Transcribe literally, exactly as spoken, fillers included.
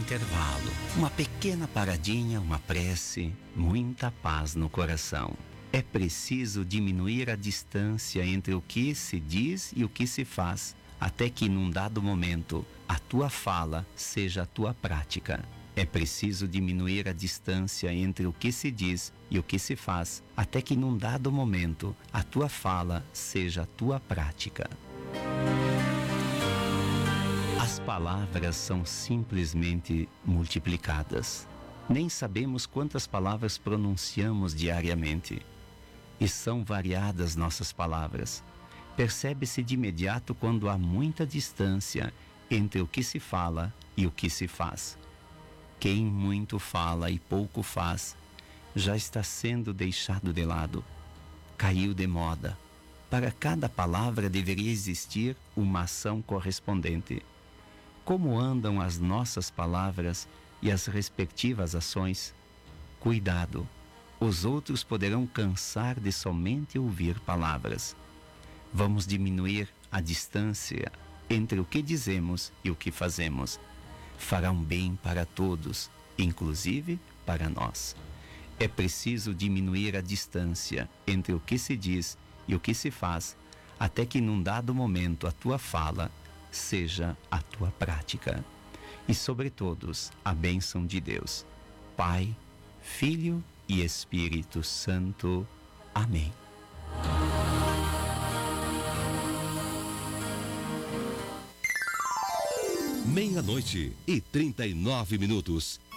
intervalo, uma pequena paradinha, uma prece, muita paz no coração. É preciso diminuir a distância entre o que se diz e o que se faz, até que num dado momento a tua fala seja a tua prática. É preciso diminuir a distância entre o que se diz e o que se faz, até que num dado momento a tua fala seja a tua prática. As palavras são simplesmente multiplicadas. Nem sabemos quantas palavras pronunciamos diariamente. E são variadas nossas palavras. Percebe-se de imediato quando há muita distância entre o que se fala e o que se faz. Quem muito fala e pouco faz, já está sendo deixado de lado. Caiu de moda. Para cada palavra deveria existir uma ação correspondente. Como andam as nossas palavras e as respectivas ações? Cuidado! Os outros poderão cansar de somente ouvir palavras. Vamos diminuir a distância entre o que dizemos e o que fazemos. Fará um bem para todos, inclusive para nós. É preciso diminuir a distância entre o que se diz e o que se faz, até que num dado momento a tua fala seja a tua prática. E sobre todos, a bênção de Deus, Pai, Filho e Espírito Santo. Amém. Meia-noite e trinta e nove minutos.